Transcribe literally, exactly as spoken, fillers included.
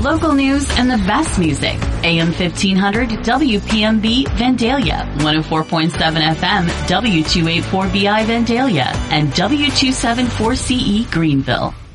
local news and the best music. A M fifteen hundred W P M B Vandalia, one oh four point seven F M W two eighty-four B I Vandalia, and W two seventy-four C E Greenville.